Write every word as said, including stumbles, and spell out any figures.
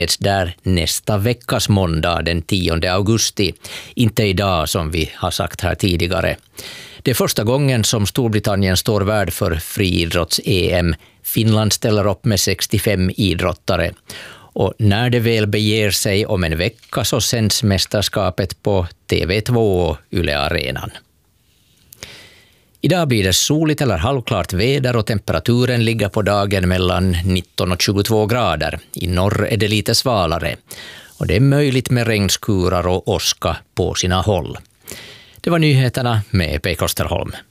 där nästa veckas måndag den tionde augusti, inte idag som vi har sagt här tidigare. Det är första gången som Storbritannien står värd för friidrotts-E M. Finland ställer upp med sextiofem idrottare. Och när det väl beger sig om en vecka så sänds mästerskapet på T V två och Yle Arenan. Idag blir det soligt eller halvklart väder och temperaturen ligger på dagen mellan nitton och tjugotvå grader. I norr är det lite svalare och det är möjligt med regnskurar och åska på sina håll. Det var nyheterna med P. Kosterholm.